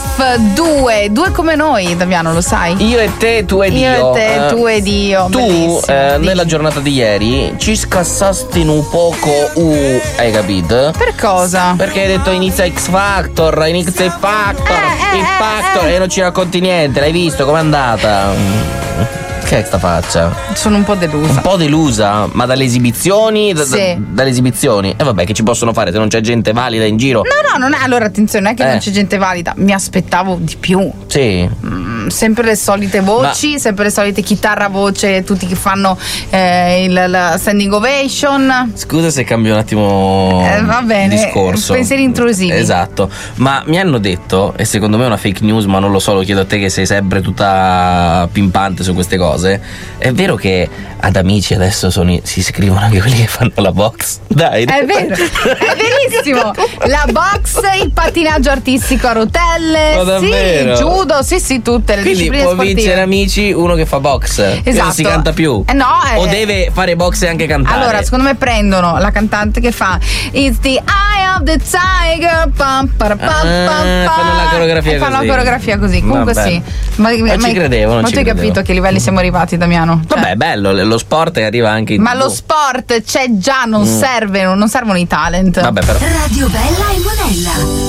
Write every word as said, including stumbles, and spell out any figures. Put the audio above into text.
Graf due, due come noi, Damiano, lo sai? Io e te, tu ed io. Io e te, eh, tu ed io. Tu, eh, nella giornata di ieri, ci scassasti un poco, uh, hai capito? Per cosa? Perché hai detto inizia X Factor, inizia X Factor, Eh, eh, X Factor, eh, eh. e non ci racconti niente, l'hai visto, com'è andata? Che è sta faccia? Sono un po' delusa. Un po' delusa, ma dalle esibizioni? Da, Sì. da, dalle esibizioni? E vabbè, che ci possono fare se non c'è gente valida in giro? No, no, non è, allora attenzione, non è che Eh. non c'è gente valida. Mi aspettavo di più. Sì. Mm, sempre le solite voci, Ma- sempre le solite chitarra, voce, tutti che fanno eh, il, la standing ovation. Scusa se cambio un attimo Eh, va bene, discorso. pensieri intrusivi. Esatto. Ma mi hanno detto, e secondo me è una fake news, ma non lo so, lo chiedo a te che sei sempre tutta pimpante su queste cose. È vero che ad Amici adesso sono, i- si iscrivono anche quelli che fanno la box? Dai. È vero, è verissimo. La box, il pattinaggio artistico a rotelle, Ma sì, davvero? il judo, sì, sì, tutte le Quindi discipline può sportive. vincere Amici uno che fa box. Che Esatto. non si canta più. Eh, no, eh. O deve fare box e anche cantare. Allora, secondo me prendono la cantante che fa It's the eye of the tiger, pam, para, pam, Ah, pam, pam, fanno la coreografia e fanno così. la coreografia così. Comunque Vabbè. sì. Ma, Non ci credevo, non ma ci tu hai credevo. capito a che livelli siamo arrivati, Damiano? Cioè, Vabbè, bello, lo sport arriva anche in ma T V. lo sport c'è già, non Mm. serve, non servono i talent. Vabbè, però. Radio Bella e Monella.